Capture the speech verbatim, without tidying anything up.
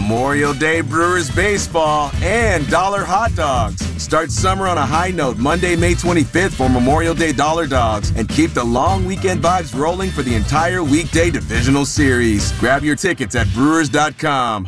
Memorial Day Brewers baseball, and dollar hot dogs. Start summer on a high note Monday, May twenty-fifth for Memorial Day Dollar Dogs, and keep the long weekend vibes rolling for the entire weekday divisional series. Grab your tickets at brewers dot com.